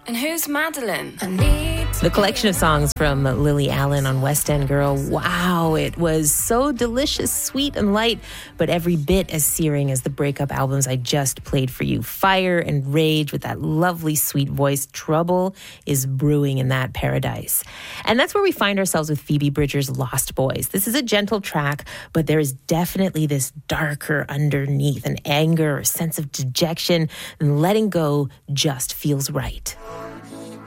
And who's Madeline? The collection of songs from Lily Allen on West End Girl. Wow, it was so delicious, sweet and light, but every bit as searing as the breakup albums I just played for you. Fire and rage with that lovely, sweet voice. Trouble is brewing in that paradise. And that's where we find ourselves with Phoebe Bridgers' Lost Boys. This is a gentle track, but there is definitely this darker underneath, an anger, a sense of dejection, and letting go just feels right.